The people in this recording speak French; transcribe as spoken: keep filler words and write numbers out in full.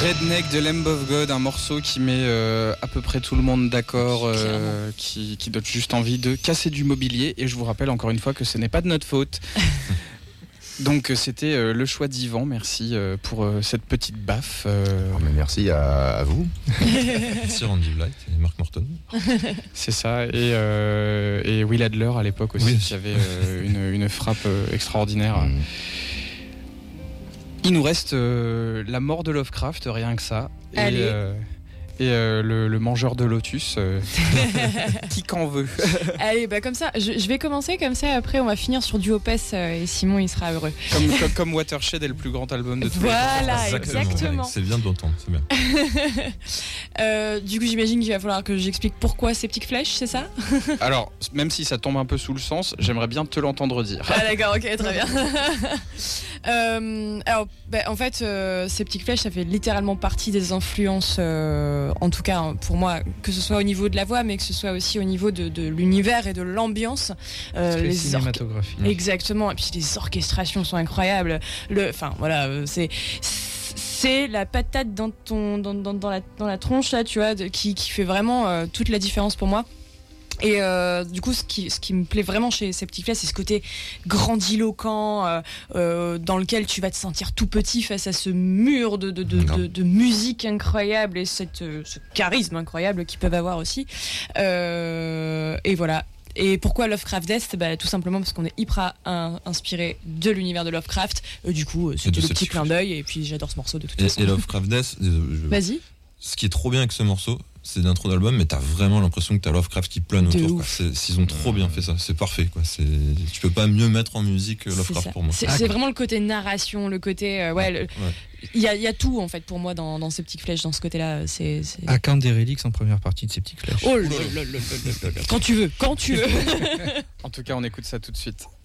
Redneck de Lamb of God, un morceau qui met euh, à peu près tout le monde d'accord, euh, qui, qui donne juste envie de casser du mobilier. Et je vous rappelle encore une fois que ce n'est pas de notre faute. Donc c'était euh, le choix d'Yvan, merci euh, pour euh, cette petite baffe. Euh... Oh, mais merci à, à vous. Merci Randy Blight et Mark Morton. C'est ça, et, euh, et Will Adler à l'époque aussi, oui. Qui avait euh, une, une frappe euh, extraordinaire. Mm. Il nous reste euh, la mort de Lovecraft, rien que ça. Allez. Et, euh, et euh, le, le mangeur de lotus, euh, qui qu'en veut. Allez, bah comme ça, je, je vais commencer comme ça, après on va finir sur du Opus euh, et Simon il sera heureux. Comme, comme, comme Watershed est le plus grand album de tous voilà, les temps. Voilà, exactement. exactement. C'est bien de l'entendre, c'est bien. euh, du coup j'imagine qu'il va falloir que j'explique pourquoi Septic Flesh, c'est ça? Alors, même si ça tombe un peu sous le sens, j'aimerais bien te l'entendre dire. Ah d'accord, ok, très bien. euh, alors, bah, en fait, euh, Septic Flesh, ça fait littéralement partie des influences... Euh, en tout cas pour moi, que ce soit au niveau de la voix mais que ce soit aussi au niveau de, de l'univers et de l'ambiance, euh, les cinématographie orque- exactement, et puis les orchestrations sont incroyables, le, enfin voilà, c'est c'est la patate dans ton dans, dans, dans, la, dans la tronche là, tu vois, de, qui, qui fait vraiment euh, toute la différence pour moi. Et euh, du coup, ce qui, ce qui me plaît vraiment chez Septic Flesh, c'est ce côté grandiloquent euh, euh, dans lequel tu vas te sentir tout petit face à ce mur de, de, de, de, de musique incroyable et cette, euh, ce charisme incroyable qu'ils peuvent avoir aussi. Euh, et voilà. Et pourquoi Lovecraft Death? Bah, tout simplement parce qu'on est hyper un, inspiré de l'univers de Lovecraft. Euh, du coup, c'était le petit clin d'œil. Et puis j'adore ce morceau de toute et, façon. Et Lovecraft Death, je... Vas-y. Ce qui est trop bien avec ce morceau, c'est l'intro d'album, mais t'as vraiment l'impression que t'as Lovecraft qui plane autour. Quoi. C'est, ils ont trop bien fait ça, c'est parfait. Quoi. C'est, tu peux pas mieux mettre en musique Lovecraft pour moi. C'est, c'est vraiment le côté narration, le côté. Euh, ouais, le, ouais. Il y a, il y a tout en fait pour moi dans, dans Septic Flesh, dans ce côté-là. C'est, c'est... Account des Relics en première partie de Septic Flesh. Oh là là là là là là. Quand tu veux, quand tu veux. En tout cas, on écoute ça tout de suite.